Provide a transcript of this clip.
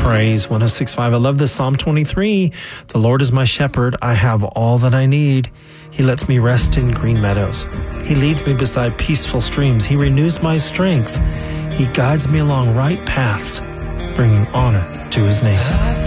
Praise 106.5. I love this Psalm 23. The Lord is my shepherd. I have all that I need. He lets me rest in green meadows. He leads me beside peaceful streams. He renews my strength. He guides me along right paths, bringing honor to his name.